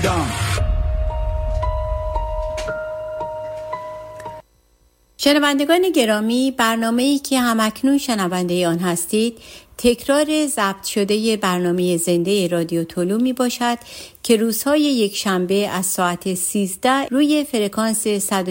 شنوندگان گرامی، برنامه‌ای که همکنون شنونده آن هستید تکرار ضبط شده برنامه زنده رادیو طلوع می باشد که روزهای یک-شنبه از ساعت 13 روی فرکانس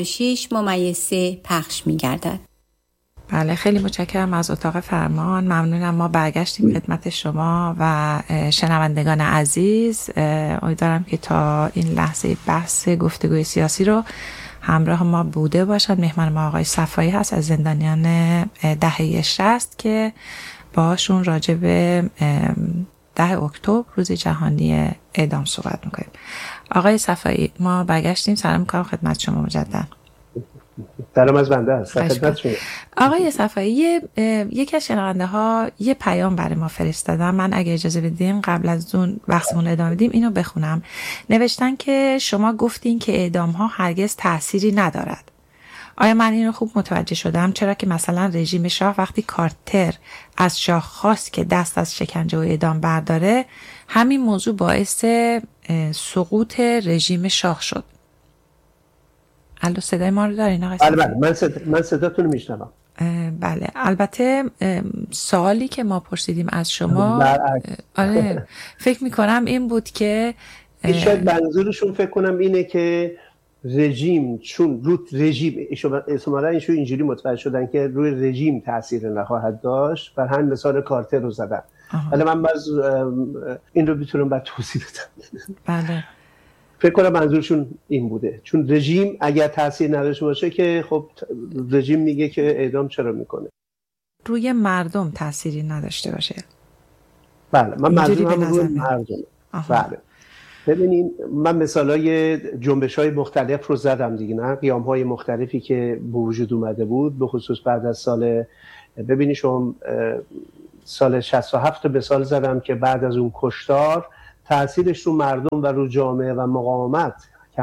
106.3 پخش می گردد. بله، خیلی متشکرم از اتاق فرمان. ممنونم. ما برگشتیم خدمت شما و شنوندگان عزیز. امیدوارم که تا این لحظه بحث گفتگوی سیاسی رو همراه ما بوده باشد. مهمان ما آقای صفایی هست از زندانیان دهه 60 که باشون راجع به 10 اکتبر روز جهانی اعدام صحبت میکنیم. آقای صفایی، ما برگشتیم. سلام میکنم خدمت شما مجدد. سلام از بنده هست. خدمت شما. آقای صفایی، یکی از شنونده ها یه پیام برای ما فرستادن. من اگه اجازه بدین قبل از اون بحثمون ادامه بدیم اینو بخونم. نوشتن که شما گفتین که اعدام ها هرگز تأثیری ندارد. آیا من اینو خوب متوجه شدم؟ چرا که مثلا رژیم شاه وقتی کارتر از شاه خواست که دست از شکنجه و اعدام برداره، همین موضوع باعث سقوط رژیم شاه شد. الو، صدای ما رو دارین آقای صفایی؟ بله، من صداتون رو میشنوم. بله، البته سوالی که ما پرسیدیم از شما آره فکر میکنم این بود که شاید منظورشون فکر کنم اینه که رژیم، چون روی رژیم ایشون اینجوری متوجه شدن که روی رژیم تاثیر نخواهد داشت، بر همین مثال کارتر رو زدن. ولی من باز این رو میتونم بعد توضیح بدم. بله، فکر کنم منظورشون این بوده، چون رژیم اگر تاثیر نداشته باشه که خب رژیم میگه که اعدام چرا میکنه. روی مردم تأثیری نداشته باشه. بله، من منظورم روی مردم. بله، ببینین من مثالای جنبش‌های مختلف رو زدم دیگه، نه قیام‌های مختلفی که به وجود اومده بود، به خصوص بعد از سال، ببینید شما سال 67 مثال زدم که بعد از اون کشتار تأثیرش رو مردم و رو جامعه و مقاومت که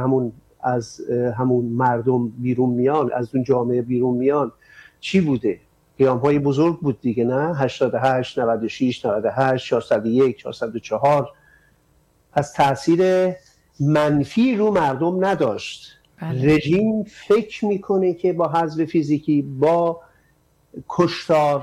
همون مردم بیرون میان، از اون جامعه بیرون میان، چی بوده؟ قیام‌های بزرگ بود دیگه، نه 88 96 98 401 404. از تأثیر منفی رو مردم نداشت. بله. رژیم فکر میکنه که با حذف فیزیکی، با کشتار،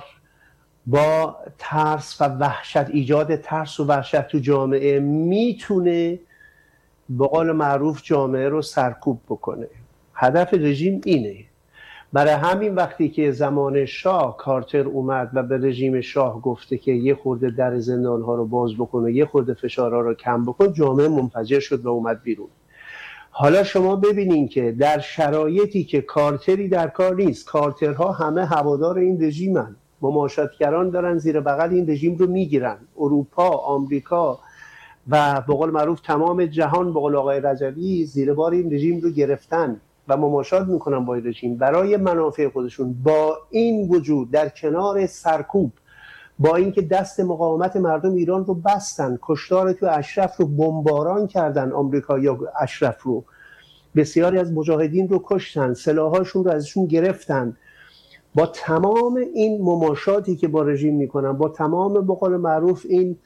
با ترس و وحشت، ایجاد ترس و وحشت تو جامعه میتونه به قول معروف جامعه رو سرکوب بکنه. هدف رژیم اینه. برای همین وقتی که زمان شاه کارتر اومد و به رژیم شاه گفته که یه خورده در زندان‌ها رو باز بکنه، یه خورده فشارها رو کم بکن، جامعه منفجر شد و اومد بیرون. حالا شما ببینین که در شرایطی که کارتری در کار نیست، کارترها همه هوادار این رژیمن، مماشاتگران دارن زیر بغل این رژیم رو میگیرن. اروپا، آمریکا و به قول معروف تمام جهان، به قول آقای رجوی، زیر بار این رژیم رو گرفتن و مماشات میکنن با این رژیم برای منافع خودشون. با این وجود در کنار سرکوب، با اینکه دست مقاومت مردم ایران رو بستن، کشتار تو اشرف رو بمباران کردن، آمریکایی‌ها اشرف رو، بسیاری از مجاهدین رو کشتن، سلاحاشون رو ازشون گرفتن، با تمام این مماشاتی که با رژیم میکنن، با تمام به قول معروف این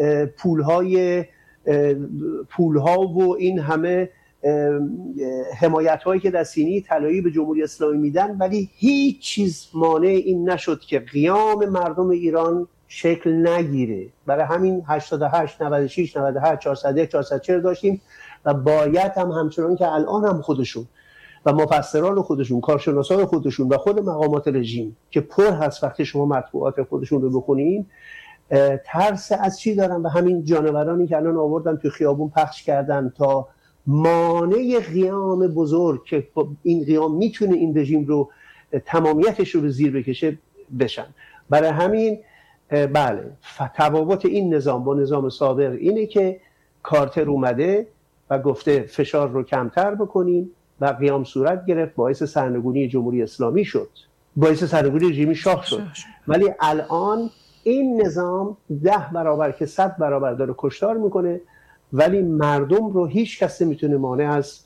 پولها و این همه حمایت هایی که در سینی طلایی به جمهوری اسلامی میدن، ولی هیچ چیز مانع این نشد که قیام مردم ایران شکل نگیره. برای همین 88 96 98 401 440 داشتیم و باید هم همچنان که الان هم خودشون و مفسران خودشون، کارشناسان خودشون و خود مقامات رژیم که پر هست وقتی شما مطبوعات خودشون رو بخونین، ترس از چی دارن؟ و همین جانورانی که الان آوردن تو خیابون پخش کردن تا مانع قیام بزرگ که این قیام میتونه این رژیم رو تمامیتش رو زیر بکشه بشن. برای همین بله، تفاوت این نظام با نظام سابق اینه که کارتر اومده و گفته فشار رو کمتر بکنیم و قیام صورت گرفت، باعث سرنگونی جمهوری اسلامی شد، باعث سرنگونی رژیم شاه شد. ولی الان این نظام 10 برابر که 100 برابر داره کشتار میکنه، ولی مردم رو هیچ کس نمیتونه مانع از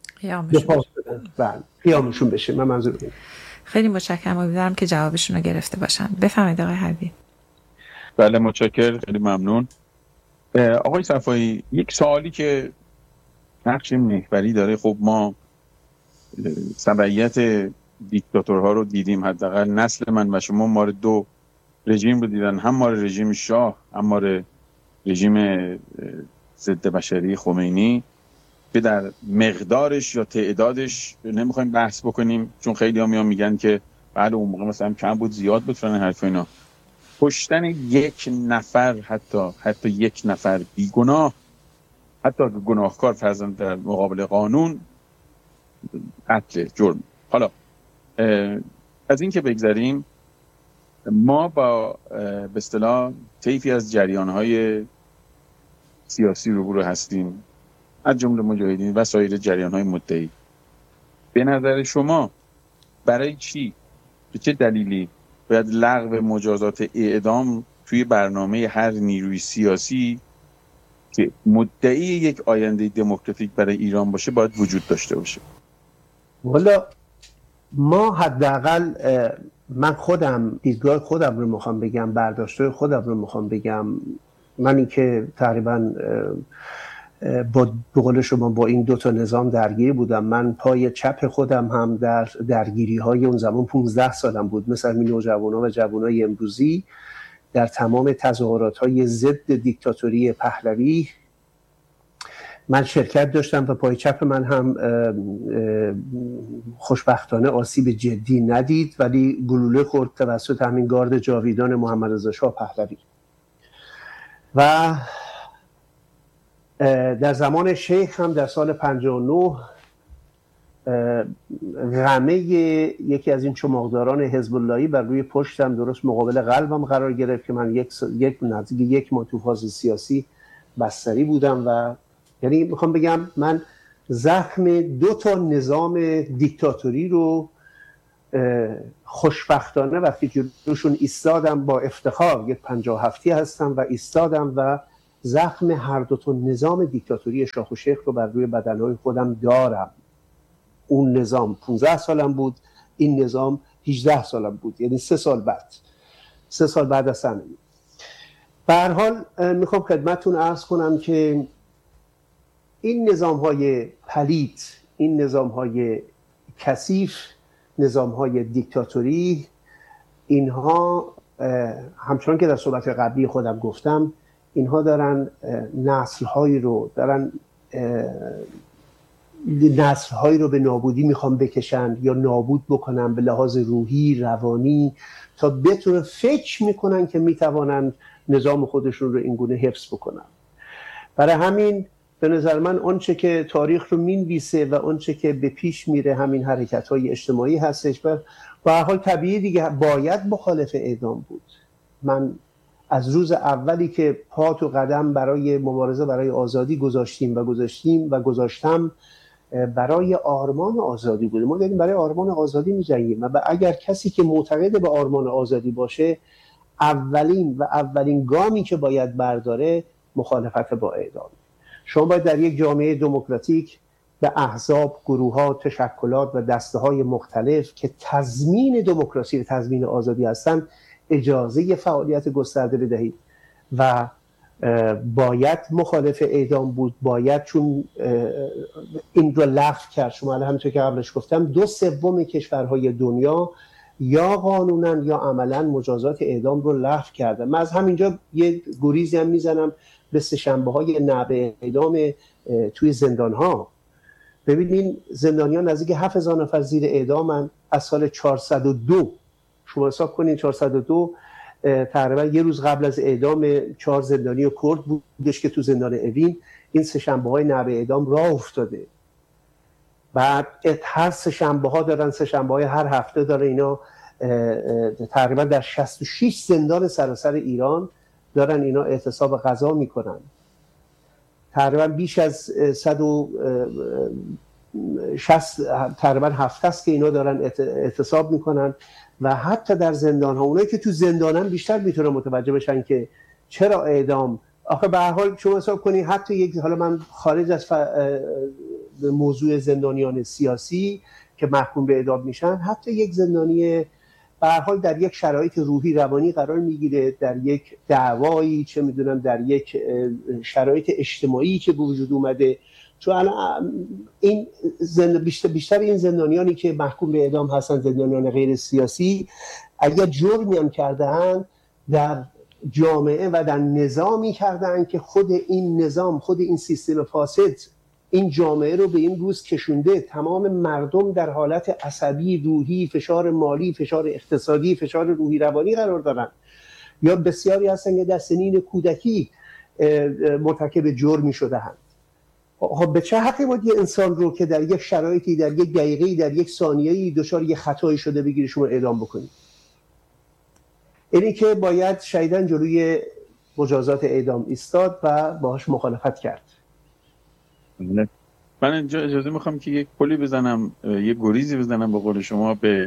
قیامشون بشه. من منظور اینه. خیلی متشکرم، امیدوارم که جوابشون رو گرفته باشن. بفرمایید آقای حربی. بله متشکرم، خیلی ممنون. آقای صفایی، یک سوالی که نقش محوری داره. خب ما تبعیت دیکتاتورها رو دیدیم، حداقل نسل من و شما مار دو رژیم رو دیدن، هم مار رژیم شاه هم مار رژیم ضد بشری خمینی، که در مقدارش یا تعدادش نمیخوایم بحث بکنیم، چون خیلی ها میگن که بعد اون موقع مثلا کم بود زیاد بود فلان حرف اینا. کشتن یک نفر، حتی یک نفر بیگناه، حتی گناهکار فرضاً در مقابل قانون، قتل، جرم. حالا از این که بگذریم، ما با به اصطلاح طیفی از جریان‌های سیاسی روبرو هستیم، از جمله مجاهدین و سایر جریان‌های مدعی. به نظر شما برای چی، به چه دلیلی باید لغو مجازات اعدام توی برنامه هر نیروی سیاسی که مدعی یک آینده دموکراتیک برای ایران باشه باید وجود داشته باشه؟ والا ما حداقل، من خودم دیدگاه خودم رو میخوام بگم، برداشت‌های خودم رو میخوام بگم. من این که تقریبا با بقول شما با این دوتا نظام درگیر بودم. من پای چپ خودم هم در درگیری های اون زمان 15 سالم بود، مثل این نوجوانا و جوانای امروزی، در تمام تظاهرات های ضد دیکتاتوری پهلوی من شرکت داشتم و پای چپ من هم خوشبختانه آسیب جدی ندید، ولی گلوله خورد توسط همین گارد جاویدان محمد رضا شاه پهلوی. و در زمان شیخ هم در سال 59 غمه یکی از این چماقداران حزب اللهی بر روی پشتم درست مقابل قلبم قرار گرفت که من نزدیک یک ماه تو فاز سیاسی بستری بودم. و یعنی میخوام بگم من زخم دو تا نظام دیکتاتوری رو خوشبختانه وقتی جلوشون ایستادم، با افتخار یک 57 هستم و ایستادم و زخم هر دو تا نظام دیکتاتوری شاه و شیخ رو بر روی بدنهای خودم دارم. اون نظام 15 سالم بود، این نظام 18 سالم بود، یعنی 3 سال بعد از سنمی. به هر حال میخوام خدمتتون عرض کنم که این نظام‌های پلید، این نظام‌های کثیف، نظام‌های دیکتاتوری، اینها همچنان که در صحبت قبلی خودم گفتم، اینها دارن نسل‌هایی رو به نابودی میخوان بکشن یا نابود بکنن به لحاظ روحی، روانی، تا بتونه فکر میکنن که میتوانن نظام خودشون رو اینگونه حفظ بکنن. برای همین به نظر من آنچه که تاریخ رو مینویسه و آنچه که به پیش میره همین حرکت‌های اجتماعی هستش و به هر حال طبیعی دیگه باید مخالف اعدام بود. من از روز اولی که پا تو قدم برای مبارزه برای آزادی گذاشتم برای آرمان آزادی بوده. ما داریم برای آرمان آزادی می‌جنگیم و اگر کسی که معتقد به آرمان آزادی باشه، اولین گامی که باید برداره مخالفت با اعدام. شما باید در یک جامعه دموکراتیک به احزاب، گروه‌ها، تشکلات و دسته‌های مختلف که تضمین دموکراسی و تضمین آزادی هستند اجازه فعالیت گسترده بدهید و باید مخالف اعدام بود. باید، چون این رو لغو کرد. شما همونطور که قبلش گفتم 2/3 کشورهای دنیا یا قانونا یا عملا مجازات اعدام رو لغو کردن. من از همینجا یه گریزی هم میزنم به سه‌شنبه‌های نعب اعدام توی زندان‌ها. ببینین زندانیان نزدیک 7000 نفر زیر اعدامن از سال 402. شما حساب کنین 402 تقریبا یه روز قبل از اعدام 4 زندانی کرد بودش که تو زندان اوین این سه‌شنبه‌های نعب اعدام راه افتاده. بعد هر سه‌شنبه‌ها دارن، سه‌شنبه‌های هر هفته داره. اینا تقریبا در 66 زندان سراسر ایران دارن اینا اعتصاب غذا میکنن. تقریبا بیش از 160 تقریبا هفته است که اینا دارن اعتصاب میکنن و حتی در زندان ها اونایی که تو زندانن بیشتر میتونن متوجه بشن که چرا اعدام. آخه به هر حال شما حساب کنید حتی حالا من خارج از موضوع زندانیان سیاسی که محکوم به اعدام میشن، حتی یک زندانی به هر حال در یک شرایط روحی روانی قرار میگیره، در یک دعوایی، چه میدونم در یک شرایط اجتماعی که به وجود اومده، چون این بیشتر این زندانیانی که محکوم به اعدام هستن، زندانیان غیر سیاسی، اگر جرمی هم کردن در جامعه و در نظامی کردن که خود این نظام، خود این سیستم فاسد این جامعه رو به این روز کشونده. تمام مردم در حالت عصبی، روحی، فشار مالی، فشار اقتصادی، فشار روحی روانی قرار دارن، یا بسیاری هستن که در سنین کودکی مرتکب جرمی شده‌اند. به چه حقی باید یه انسان رو که در یک شرایطی، در یک دقیقه‌ای، در یک ثانیه‌ای دچار یه خطایی شده بگیری شما اعدام بکنید؟ اینی که باید شدیداً جلوی مجازات اعدام ایستاد و باهاش مخالفت کرد. من اینجا اجازه میخوام که یک کلی بزنم، یک گریزی بزنم به قول شما به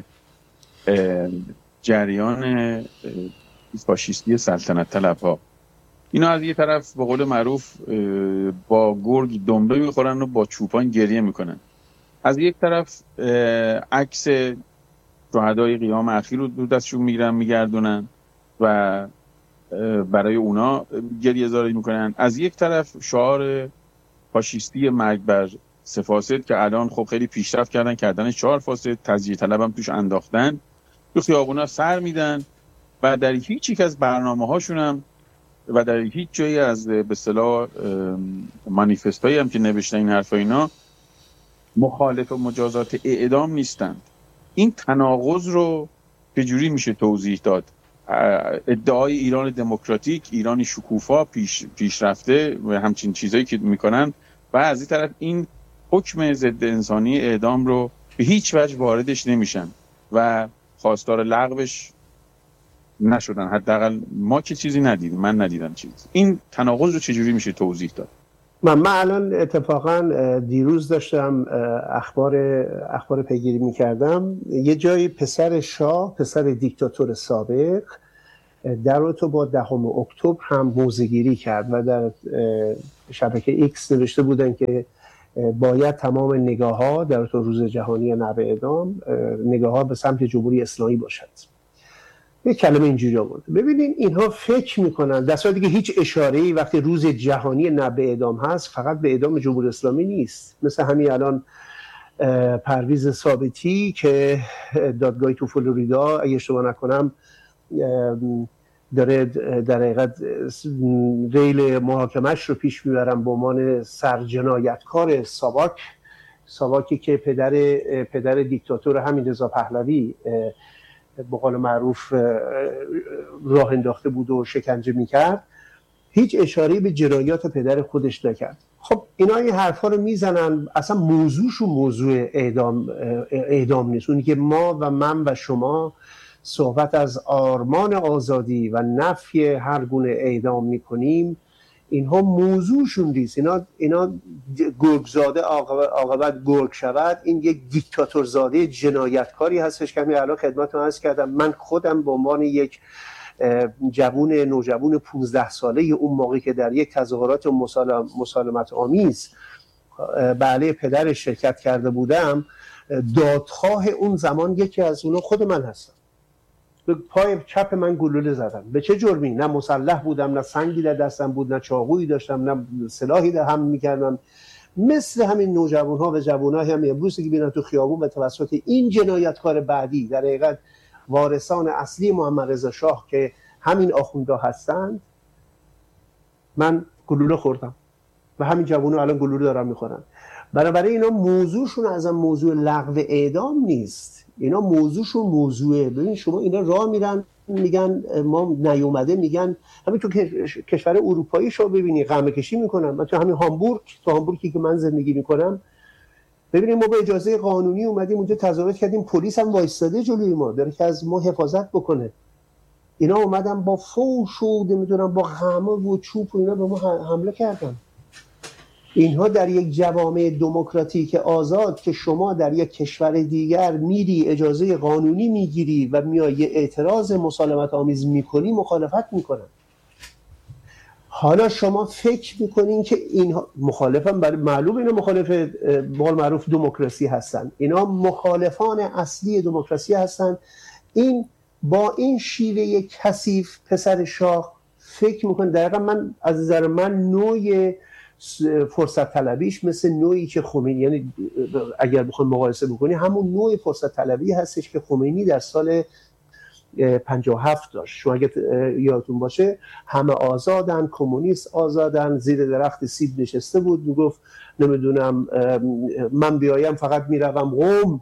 جریان فاشیستی سلطنت طلب‌ها. اینا از یه طرف به قول معروف با گرگ دنبه میخورن و با چوپان گریه میکنن. از یک طرف عکس شهدای قیام اخیر رو دور دستشون میگیرن میگردونن و برای اونا گریه زاری میکنن. از یک طرف شعار فاشیستی مرگ بر سه فاسد که الان خب خیلی پیشرفت کردن 4 فاسد، تزییع طلب هم توش انداختن، تو خیابونا سر میدن و در هیچ یک از برنامه‌هاشون هم و در هیچ جایی از به اصطلاح مانیفستایی هم که نوشتن این حرفا اینا مخالف مجازات اعدام نیستند. این تناقض رو چجوری میشه توضیح داد؟ ادعای ایران دموکراتیک، ایرانی شکوفا، پیشرفته و همچین چیزایی که میکنن و از این طرف این حکم ضد انسانی اعدام رو به هیچ وجه واردش نمیشن و خواستار لغوش نشدن. حداقل ما که چیزی ندیدیم، من ندیدم چیزی. این تناقض رو چجوری میشه توضیح داد؟ من الان اتفاقا دیروز داشتم اخبار پیگیری میکردم. یه جایی پسر شاه، پسر دیکتاتور سابق، در ارتباط 10 اکتبر هم موضع‌گیری کرد و در شبکه ایکس نوشته بودن که باید تمام نگاه‌ها در ارتباط روز جهانی نبع اعدام نگاه‌ها به سمت جمهوری اسلامی باشد. یک کلمه اینجوری آورد. ببینین اینها فکر میکنن در صورتی که هیچ اشاره‌ای وقتی روز جهانی نبع اعدام هست فقط به اعدام جمهوری اسلامی نیست. مثل همین الان پرویز ثابتی که دادگاهی تو فلوریدا اگه اشتباه نکنم داره در حقیقت ریل محاکمش رو پیش میبرن به عنوان سرجنایتکار ساواکی که پدر دیکتاتور همین رضا پهلوی به قول معروف راه انداخته بود و شکنجه میکرد، هیچ اشاره‌ای به جنایات پدر خودش نکرد. خب اینا این حرفا رو میزنن، اصلا موضوعشون موضوع اعدام نیست. اونی که ما و من و شما صحبت از آرمان آزادی و نفی هر گونه اعدام میکنیم، اینها موضوعشون نیست. اینا گرگزاده عاقبت گرگ شود. این یک دیکتاتورزاده جنایتکاری هستش که همین الان خدمتتون عرض کردم. من خودم به عنوان یک نوجوان 15 ساله اون موقعی که در یک تظاهرات مسالمت آمیز به علیه پدرش شرکت کرده بودم، دادخواه اون زمان یکی از اونا خود من هستم. به پای چپ من گلوله زدن. به چه جرمی؟ نه مسلح بودم، نه سنگی در دستم بود، نه چاقویی داشتم، نه سلاحی در هم میکردم. مثل همین نوجوان‌ها و جوان‌ها هم امروز که ببینن تو خیابون به توسط این جنایتکار بعدی، در حقیقت وارثان اصلی محمد رضا شاه که همین آخوندها هستند، من گلوله خوردم و همین جوان‌ها الان گلوله دارن میخورن. برای اینا موضوعشون از موضوع لغو اعدام نیست. اینا موضوعشون موضوعه. ببین شما اینا راه میرن میگن ما نیومده، میگن همین تو کشور اروپایی شو ببینی قمه کشی میکنن. من تو همین هامبورگی که من زندگی میکنم، ببینیم ما به اجازه قانونی اومدیم اونجا تظاهرات کردیم، پلیس هم وایستاده جلوی ما داره که از ما حفاظت بکنه. اینا اومدن با فوش و نمیدونم با قمه و چوب و اینا به ما حمله کردن. اینها در یک جوامع دموکراتیک آزاد که شما در یک کشور دیگر میری اجازه قانونی میگیری و میای اعتراض مسالمت آمیز میکنی، مخالفت میکنن. حالا شما فکر میکنین که اینها مخالفن، برای معلوم اینا مخالف بقول معروف دموکراسی هستن، اینا مخالفان اصلی دموکراسی هستن. این با این شیوه کثیف پسر شاه فکر میکنه. دقیقا من از نظر من نوع فرصت طلبیش مثل نوعی که خمینی، یعنی اگر بخوام مقایسه بکنی همون نوع فرصت طلبی هستش که خمینی در سال 57 داشت. شما اگه یادتون باشه همه آزادن، کمونیست آزادن، زیر درخت سیب نشسته بود میگفت نمیدونم من بیایم فقط میروم قم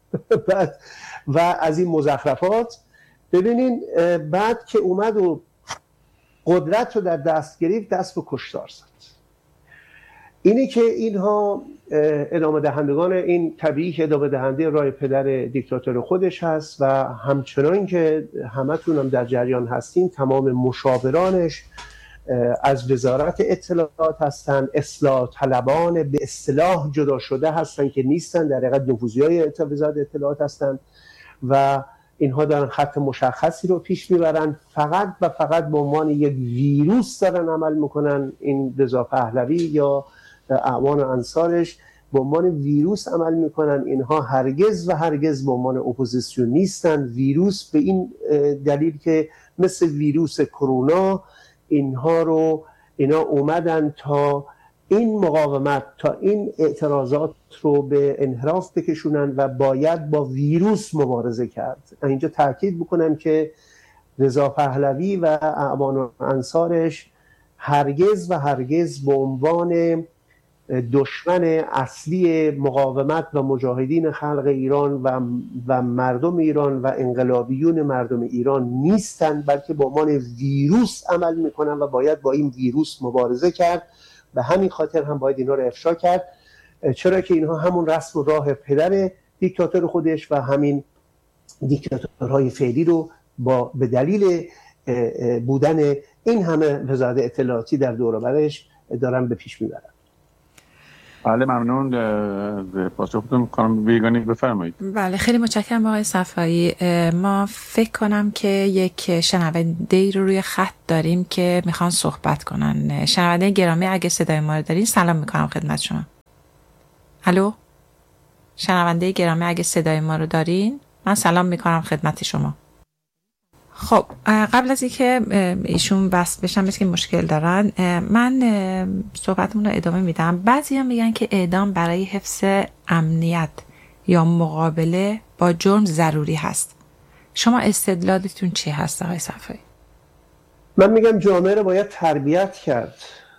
و از این مزخرفات. ببینین بعد که اومد و قدرت رو در دست گرفت، دست به کشتار زد. اینی که اینها ادامه دهندگان، این طبیعی که ادامه دهنده راه پدر دیکتاتور خودش هست و همچنان که همتون هم در جریان هستین تمام مشاورانش از وزارت اطلاعات هستن، اصلاح طلبان به اصطلاح جدا شده هستن که نیستن، در حقیقت نفوذیای وزارت اطلاعات هستن و اینها دارن خط مشخصی رو پیش میبرن، فقط و فقط به عنوان یک ویروس دارن عمل میکنن. این رضا پهلوی یا اعوان و انصارش به عنوان ویروس عمل میکنن. اینها هرگز و هرگز به عنوان اپوزیسیون نیستن. ویروس به این دلیل که مثل ویروس کرونا اینا اومدن تا این مقاومت، تا این اعتراضات رو به انحراف بکشونن و باید با ویروس مبارزه کرد. اینجا تاکید بکنم که رضا پهلوی و اعوان و انصارش هرگز و هرگز به عنوان دشمن اصلی مقاومت و مجاهدین خلق ایران و مردم ایران و انقلابیون مردم ایران نیستن، بلکه به عنوان ویروس عمل میکنن و باید با این ویروس مبارزه کرد. به همین خاطر هم باید اینا رو افشا کرد، چرا که اینها همون رسم و راه پدر دیکتاتور خودش و همین دیکتاتورهای فعلی رو به دلیل بودن این همه وزارت اطلاعاتی در دور و برش دارن به پیش میبرن. بله ممنون. پاسختون می‌کنم. بیگانی بفرمایید. بله خیلی متشکرم آقای صفایی. ما فکر کنم که یک شنونده رو روی خط داریم که میخوان صحبت کنن. شنونده گرامی اگه صدای ما رو دارین سلام میکنم خدمت شما. الو شنونده گرامی اگه صدای ما رو دارین من سلام میکنم خدمت شما. خب قبل از اینکه ایشون بس بشن مثل که مشکل دارن، من صحبتمون رو ادامه میدم. بعضیا میگن که اعدام برای حفظ امنیت یا مقابله با جرم ضروری هست. شما استدلالتون چی هست آقای صفایی؟ من میگم جامعه رو باید تربیت کرد.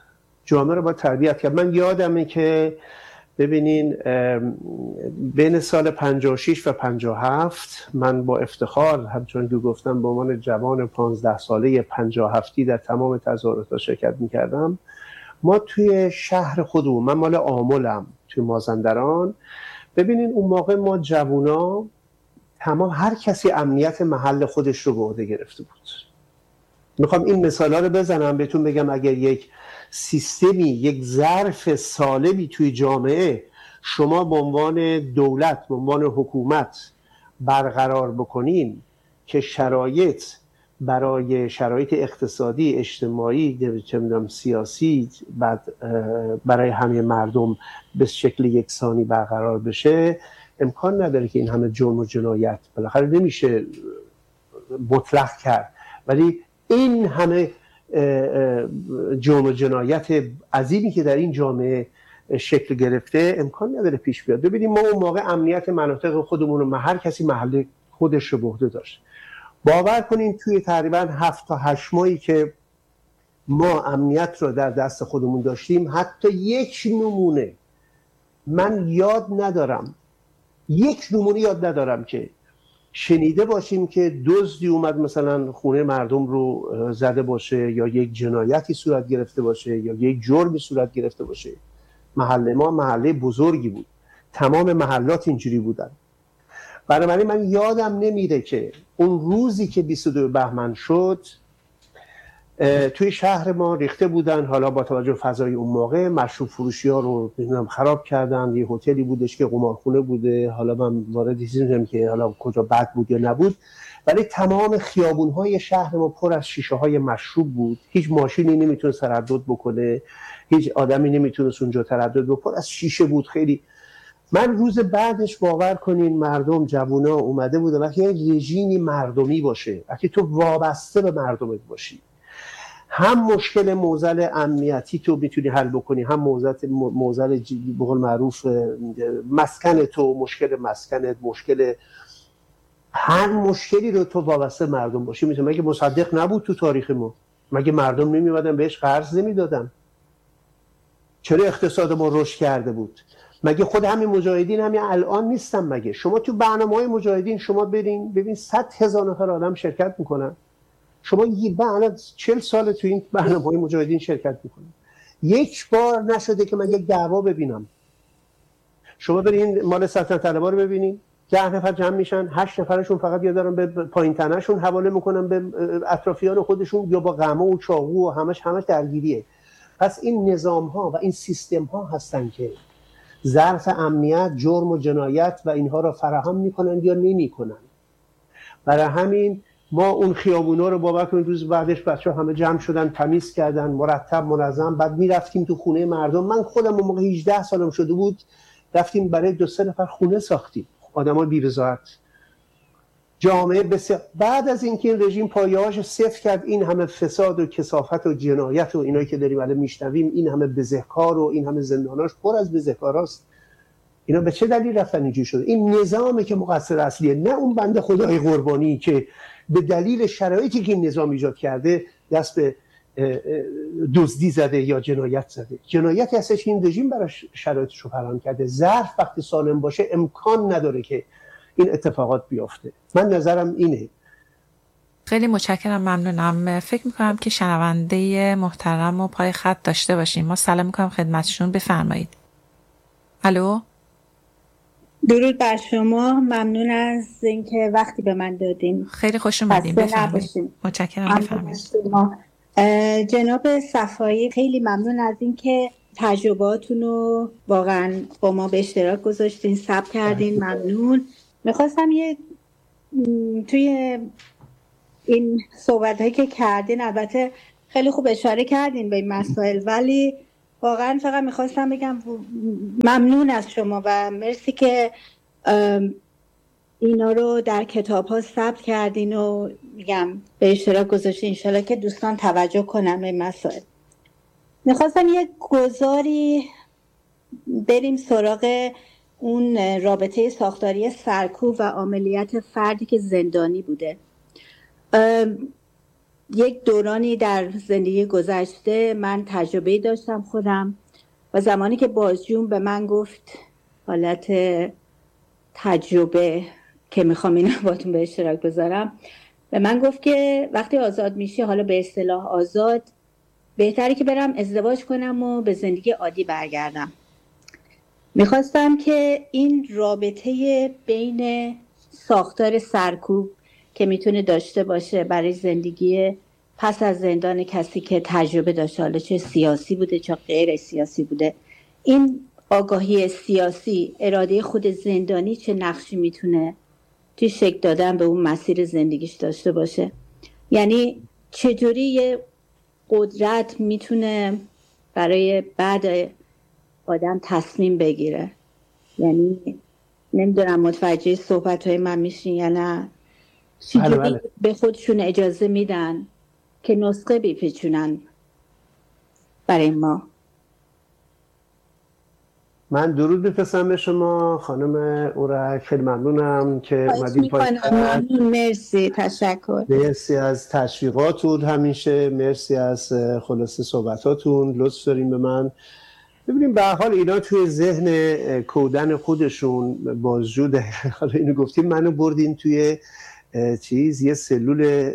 من یادمه که ببینین بین سال 56 و 57 من با افتخار همچون که گفتم به عنوان جوان 15 ساله 57 در تمام تظاهرات شرکت میکردم. ما توی شهر خودمون، من مال آملم توی مازندران، ببینین اون موقع ما جوونا تمام هر کسی امنیت محل خودش رو به عهده گرفته بود. میخوام این مثالا رو بزنم بهتون بگم اگر یک سیستمی، یک ظرف سالمی توی جامعه شما به عنوان دولت، به عنوان حکومت برقرار بکنین که شرایط برای شرایط اقتصادی، اجتماعی، سیاسی بعد برای همه مردم به شکل یکسانی برقرار بشه، امکان نداره که این همه جرم و جنایت بالاخره نمیشه مطلق کرد، ولی این همه جرم و جنایت عظیمی که در این جامعه شکل گرفته امکان نداره پیش بیاد. ببینیم ما اون موقع امنیت مناطق خودمون رو هر کسی محل خودش رو به عهده داشت. باور کنین توی تقریبا 7 تا 8 ماهی که ما امنیت رو در دست خودمون داشتیم، حتی یک نمونه من یاد ندارم که شنیده باشیم که دزدی اومد مثلا خونه مردم رو زده باشه یا یک جنایتی صورت گرفته باشه یا یک جرمی صورت گرفته باشه. محله ما محله بزرگی بود، تمام محلات اینجوری بودن. بنابراین من یادم نمیره که اون روزی که 22 بهمن شد توی شهر ما ریخته بودن، حالا با توجه به فضای اون موقع مشروب فروشی ها رو خراب کردن. یه هتلی بودش که قمارخونه بوده، حالا من وارد نمیشم که حالا کجا بد بود یا نبود، ولی تمام خیابون های شهر ما پر از شیشه های مشروب بود. هیچ ماشینی نمیتونه تردد بکنه، هیچ آدمی نمیتونه اونجا تردد بکنه، پر از شیشه بود خیلی. من روز بعدش باور کنین مردم جوونا اومده بودن، وقتی یه رژیمی مردمی باشه، وقتی تو وابسته به مردمت باشی، هم مشکل معضل امنیتی تو میتونی حل بکنی، هم معضل به قول معروف مسکن تو، مشکل مسکنت، مشکل هر مشکلی رو تو وابسته مردم باشی میتونی. مگه مصدق نبود تو تاریخ ما؟ مگه مردم نمیومدن بهش قرض نمیدادن؟ چرا اقتصاد ما رشد کرده بود؟ مگه خود همین مجاهدین همین الان نیستن؟ مگه شما تو برنامه‌های مجاهدین شما ببین 100,000 نفر آدم شرکت میکنن. شما الان 40 سال تو این برنامه‌های مجاهدین شرکت میکنن، یک بار نشده که من یک دعوا ببینم. شما برین مال سلطنت طلبها رو ببینین، 10 نفر جمع میشن، 8 نفرشون فقط یا دارن به پایین تنه‌شون حواله میکنن به اطرافیان خودشون، یا با قمه و چاقو و همش درگیریه. پس این نظام ها و این سیستم ها هستن که ظرف امنیت، جرم و جنایت و اینها را فراهم میکنن یا نمیکنن. برای همین ما اون خیابونا رو باور کنید روز بعدش بچه‌ها همه جمع شدن، تمیز کردن، مرتب منظم. بعد میرفتیم تو خونه مردم. من خودم اون موقع 18 سالم شده بود، رفتیم برای 2-3 نفر خونه ساختیم، آدمای بی‌وزارت، جامعه بسیار. بعد از اینکه این رژیم پایه‌هاش صفر کرد، این همه فساد و کثافت و جنایت و اینایی که داریم الان میشنویم، این همه بزهکار و این همه زنداناش پر از بزهکاراست، اینا به چه دلیل رفتن اینجوری شده؟ این نظامی که مقصر اصلیه، نه اون بنده خدای قربانی که به دلیل شرایطی که این نظام ایجاد کرده دست به دزدی زده یا جنایت زده. جنایتی هستش این رژیم براش شرایطش رو فراهم کرده. ظرف وقتی سالم باشه امکان نداره که این اتفاقات بیفته. من نظرم اینه. خیلی متشکرم، ممنونم. فکر میکنم که شنونده محترم و پای خط داشته باشیم. ما سلام میکنم خدمتشون، بفرمایید. الو، درود بر شما، ممنون از اینکه وقتی به من دادین. خیلی خوش اومدین، بفرمایید. متشکرم، بفرمایید. جناب صفایی خیلی ممنون از اینکه تجربهاتون رو واقعا با ما به اشتراک گذاشتین، ثبت کردین. ممنون. میخواستم توی این صحبت هایی که کردین، البته خیلی خوب اشاره کردین به این مسائل، ولی واقعا فقط میخواستم بگم ممنون از شما و مرسی که اینا رو در کتاب ها ثبت کردین و میگم به اشتراک گذاشتین. انشالله که دوستان توجه کنن به مسائل. میخواستم یک گذاری بریم سراغ اون رابطه ساختاری سرکوب و عملیات فردی که زندانی بوده. یک دورانی در زندگی گذشته من تجربه داشتم خودم و زمانی که بازجوم به من گفت، حالت تجربه که میخوام اینو باتون به اشتراک بذارم، به من گفت که وقتی آزاد میشی، حالا به اصطلاح آزاد، بهتره که برم ازدواج کنم و به زندگی عادی برگردم. میخواستم که این رابطه بین ساختار سرکوب که میتونه داشته باشه برای زندگی پس از زندان کسی که تجربه داشته، حالا چه سیاسی بوده چه غیر سیاسی بوده، این آگاهی سیاسی، اراده خود زندانی چه نقشی میتونه توی شکل دادن به اون مسیر زندگیش داشته باشه. یعنی چجوری یه قدرت میتونه برای بعد آدم تصمیم بگیره. یعنی نمیدونم متوجه صحبت‌های من میشین یا نه. چجوری به خودشون اجازه میدن که نسخه بپیچونن برای ما. من درود بفرستم به شما خانم اورک، خیلی ممنونم که اومدید پای خط. مرسی، تشکر. مرسی از تشویقاتون، همیشه مرسی از خلاصه صحبتاتون، لطف دارین به من. ببینیم به هر حال اینا توی ذهن کودن خودشون بازجو، حالا اینو گفتیم، منو بردین توی یه سلول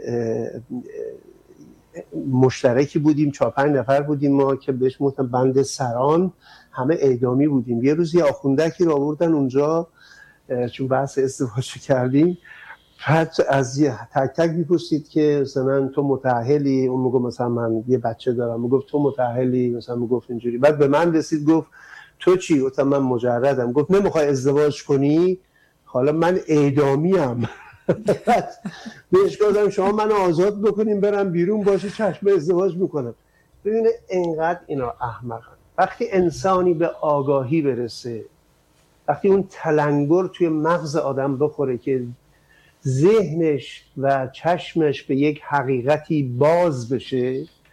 مشترکی بودیم، 4-5 نفر بودیم ما که بهش میگفتن بند سران، همه اعدامی بودیم. یه روز یه آخوندکی رو آوردن اونجا چون بحث ازدواج کردیم، بعد از تک تک میپرسید که مثلا تو متأهلی؟ اون میگفت مثلا من یه بچه دارم، میگفت تو متأهلی؟ مثلا میگفت اینجوری. بعد به من رسید گفت تو چی؟ گفتم من مجردم. گفت نمیخوای ازدواج کنی؟ حالا من اعدامیم. بهش گفتم شما منو آزاد بکنیم برم بیرون، باشه چشم ازدواج میکنم. ببینه اینقدر اینا احمقن. وقتی انسانی به آگاهی برسه، وقتی اون تلنگر توی مغز آدم بخوره که ذهنش و چشمش به یک حقیقتی باز بشه،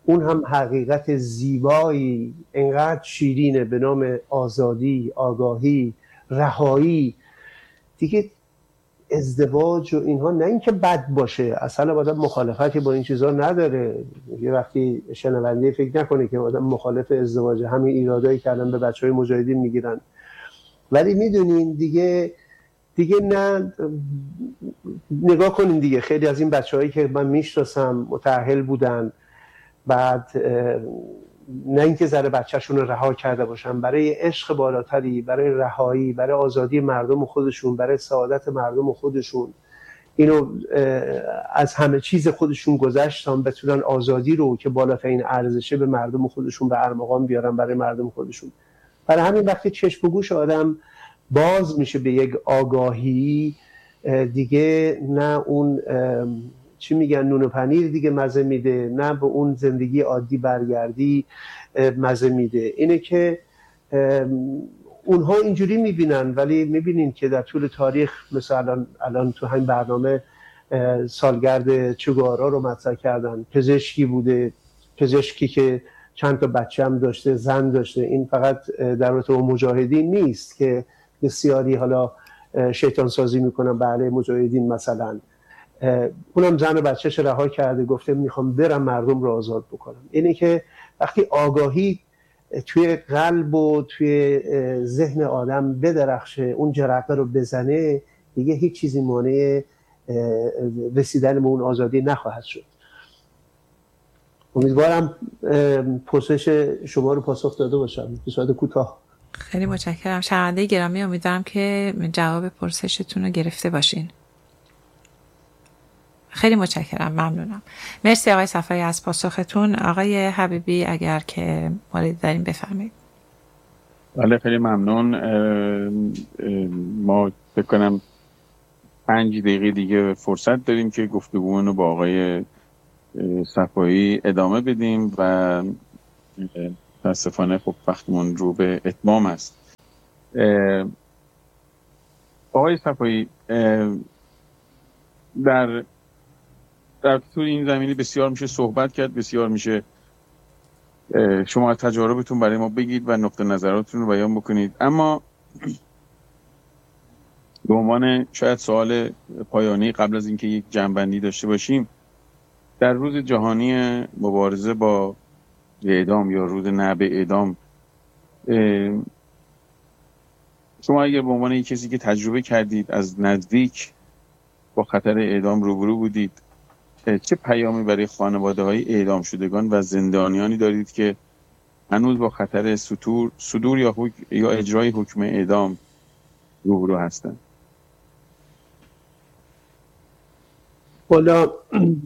اون هم حقیقت زیبایی انقدر شیرینه به نام آزادی، آگاهی، رهایی. دیگه ازدواج و اینها نه اینکه بد باشه، اصلا آدم مخالفتی با این چیزا نداره. یه وقتی شنونده فکر نکنه که آدم مخالف ازدواج، همین ایرادایی که الان به بچهای مجاهدین میگیرن. ولی میدونین دیگه نه، نگاه کنین دیگه، خیلی از این بچه‌هایی که من میشناسم متأهل بودن، بعد نه اینکه ذره بچه‌شون رو رها کرده باشن، برای عشق بالاتری، برای رهایی، برای آزادی مردم خودشون، برای سعادت مردم خودشون، اینو از همه چیز خودشون گذشتن بتونن آزادی رو که بالاترین ارزشه به مردم خودشون به ارمغان بیارن برای مردم خودشون. برای همین وقتی چشم و گوش آدم باز میشه به یک آگاهی، دیگه نه اون چی میگن نون و پنیر دیگه مزه میده، نه به اون زندگی عادی برگردی مزه میده. اینه که اونها اینجوری میبینن، ولی میبینین که در طول تاریخ مثلا الان تو همین برنامه سالگرد چگوارا رو مطرح کردن، پزشکی بوده، پزشکی که چند تا بچه هم داشته، زن داشته. این فقط در رابطه با مجاهدین نیست که بسیاری حالا شیطان سازی میکنن به علیه مجاهدین، مثلا اونم زن و بچه‌ش رها کرده، گفته میخوام برم مردم رو آزاد بکنم. اینه که وقتی آگاهی توی قلب و توی ذهن آدم بدرخشه، اون جرقه رو بزنه، دیگه هیچ چیزی مانع رسیدن به اون آزادی نخواهد شد. امیدوارم پرسش شما رو پاسخ داده باشم به صورت کوتاه. خیلی متشکرم شنونده گرامی، امیدوارم که جواب پرسشتون رو گرفته باشین. خیلی متشکرم، ممنونم. مرسی آقای صفایی از پاسختون. آقای حبیبی اگر که موردی دارین بفرمایید. بله خیلی ممنون. ما فکر کنم 5 دقیقه دیگه فرصت داریم که گفتگومون رو با آقای صفایی ادامه بدیم و متاسفانه خب وقتمون رو به اتمام است. آقای صفایی، در طول این زمینه بسیار میشه صحبت کرد، بسیار میشه شما تجاربتون برای ما بگید و نقطه نظراتتون رو بیان بکنید، اما به عنوان شاید سوال پایانی قبل از اینکه یک جمع‌بندی داشته باشیم، در روز جهانی مبارزه با اعدام یا روز نعب اعدام، شما اگر به عنوان یک کسی که تجربه کردید، از نزدیک با خطر اعدام روبرو بودید، چه پیامی برای خانواده‌های اعدام شدگان و زندانیانی دارید که هنوز با خطر صدور یا اجرای حکم اعدام روبرو هستند؟ والا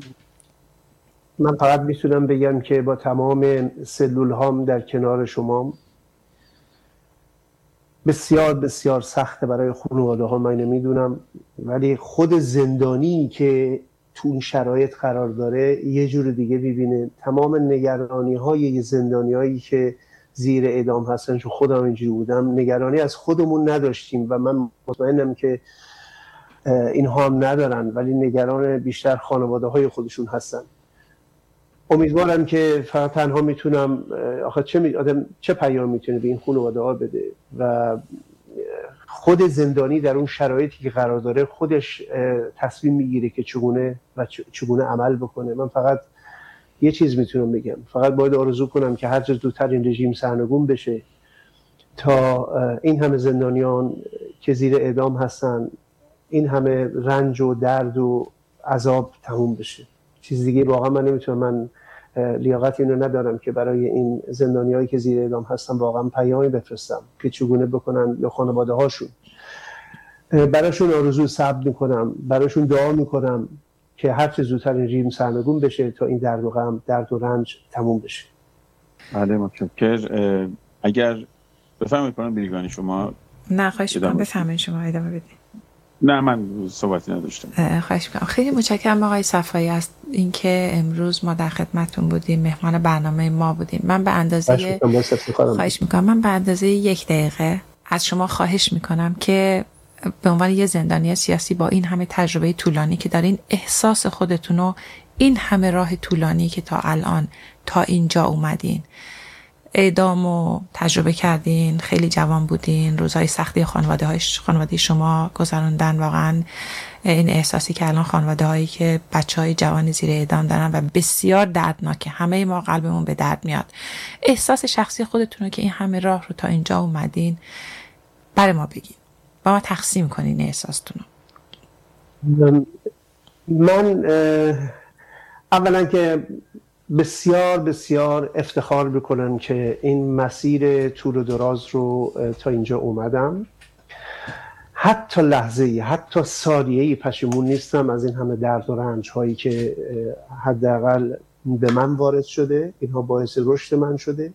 من فقط میتونم بگم که با تمام سلول هام در کنار شما، بسیار بسیار سخته برای خانواده ها، من نمیدونم، ولی خود زندانی که تو اون شرایط قرار داره یه جور دیگه ببینه. تمام نگرانی های زندانی هایی که زیر اعدام هستن، چون خودم اینجوری بودم، نگرانی از خودمون نداشتیم و من مطمئنم که اینها هم ندارن، ولی نگران بیشتر خانواده های خودشون هستن. امیدوارم که فقط تنها میتونم، آخه آدم چه پیام میتونه به این خانواده ها بده؟ و خود زندانی در اون شرایطی که قرار داره خودش تصمیم میگیره که چگونه عمل بکنه. من فقط یه چیز میتونم بگم، فقط باید آرزو کنم که هر چه زودتر این رژیم سرنگون بشه تا این همه زندانیان که زیر اعدام هستن، این همه رنج و درد و عذاب تموم بشه. چیز دیگه واقعا من نمیتونم، من لیاقت اینو ندارم که برای این زندانیایی که زیر اعدام هستن واقعا پیامی بفرستم که چگونه بکنن یا خانواده هاشون. براشون آرزو صبر میکنم، براشون دعا میکنم که هر چه زودتر این رژیم سرنگون بشه تا این درد و غم، درد و رنج تموم بشه. بله متشکرم. اگر بفرمایید خانم بیگانی شما. نه خواهش میکنم، بفرمایید شما ادامه بدید. نه من صحبتی نداشتم. خواهش میکنم. خیلی متشکرم آقای صفایی از اینکه امروز ما در خدمتتون بودیم، مهمان برنامه ما بودیم. من به اندازه خواهش میکنم، من به اندازه 1 دقیقه از شما خواهش میکنم که به عنوان یه زندانی سیاسی با این همه تجربه طولانی که دارین، احساس خودتون رو این همه راه طولانی که تا الان تا اینجا اومدین، اعدامو تجربه کردین، خیلی جوان بودین، روزهای سختی خانواده شما گذروندن. واقعا این احساسی که الان خانواده هایی که بچهای جوان زیر اعدام دارن و بسیار دردناکه، همه ما قلبمون به درد میاد. احساس شخصی خودتون که این همه راه رو تا اینجا اومدین برای ما بگین، با ما تقسیم کنین احساستون. من اولا که بسیار بسیار افتخار میکنم که این مسیر طول و دراز رو تا اینجا اومدم. حتی لحظه‌ای، حتی ثانیه‌ای پشیمون نیستم از این همه درد و رنج هایی که حداقل به من وارد شده. اینها باعث رشد من شده.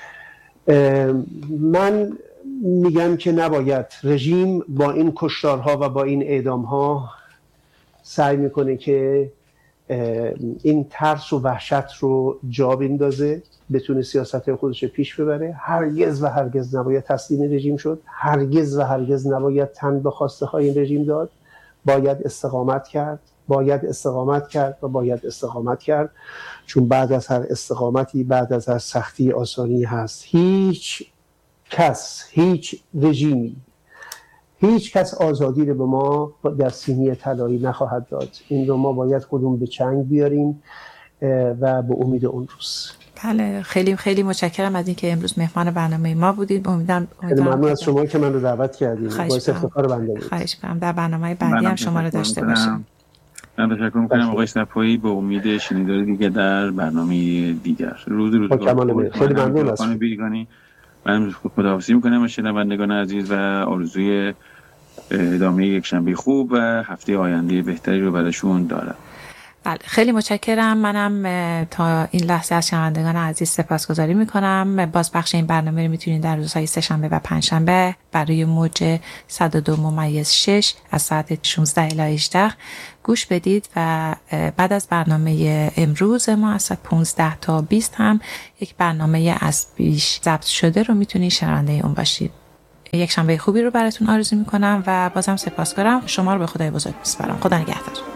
من میگم که نباید، رژیم با این کشتارها و با این اعدامها سعی میکنه که این ترس و وحشت رو جا بندازه، بتونه سیاست خودش پیش ببره. هرگز و هرگز نباید تسلیم رژیم شد، هرگز و هرگز نباید تن به خواسته های این رژیم داد. باید استقامت کرد، باید استقامت کرد و باید استقامت کرد، چون بعد از هر استقامتی، بعد از هر سختی آسانی هست. هیچ کس، هیچ رژیمی، هیچ کس آزادی رو به ما در سینی طلایی نخواهد داد. این رو ما باید خودمون به چنگ بیاریم و به امید اون روز. بله، خیلی خیلی متشکرم از اینکه امروز مهمان برنامه ما بودید. امیدوارم ممنون از شما که من رو دعوت کردید. باعث افتخار بنده بود. خواهش می‌کنم در برنامه بعدی هم شما رو داشته باشم. من تشکر می‌کنم آقای صفایی. به امید شنیداری دیگه در برنامه دیگر. روز خیلی ممنون از بیگانی. من خداحافظی می‌کنم از شنوندگان عزیز و آرزوی ادامه یک شنبه خوب و هفته آینده بهتری رو براشون دارم. بله، خیلی متشکرم. منم تا این لحظه از شنوندگان عزیز سپاسگزاری میکنم. بازپخش این برنامه رو میتونید در روزهای سه‌شنبه و پنجشنبه برای موج 102.6 از ساعت 16 الی 18 گوش بدید و بعد از برنامه امروز ما از ساعت 15 تا 20 هم یک برنامه از پیش ضبط شده رو میتونید شنونده اون باشید. یک شنبه خوبی رو براتون آرزو میکنم و بازم سپاسگزارم. شما رو به خدای بزرگ میسپارم. خدا نگهدار.